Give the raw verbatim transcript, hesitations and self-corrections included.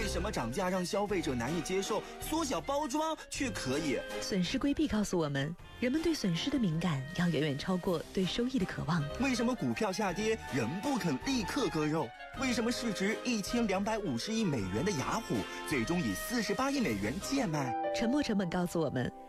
为什么涨价让消费者难以接受，缩小包装却可以？ 损失规避告诉我们，人们对损失的敏感要远远超过对收益的渴望。 为什么股票下跌人不肯立刻割肉？为什么市值一千两百五十亿美元的雅虎最终以四十八亿美元贱卖？ 沉没成本告诉我们，